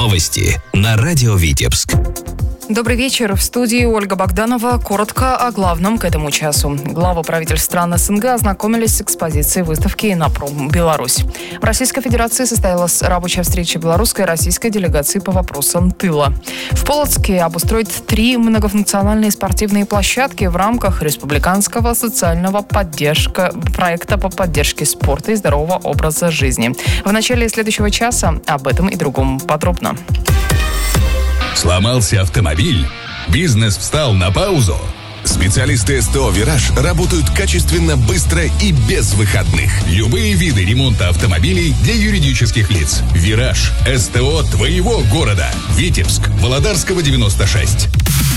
Новости на радио Витебск. Добрый вечер. В студии Ольга Богданова. Коротко о главном к этому часу. Главы правительств стран СНГ ознакомились с экспозицией выставки «Иннопром. Беларусь». В Российской Федерации состоялась рабочая встреча белорусской и российской делегации по вопросам тыла. В Полоцке обустроят 3 многофункциональные спортивные площадки в рамках республиканского социального проекта по поддержке спорта и здорового образа жизни. В начале следующего часа об этом и другом подробно. Сломался автомобиль? Бизнес встал на паузу? Специалисты СТО «Вираж» работают качественно, быстро и без выходных. Любые виды ремонта автомобилей для юридических лиц. «Вираж» – СТО твоего города. Витебск, Володарского, 96.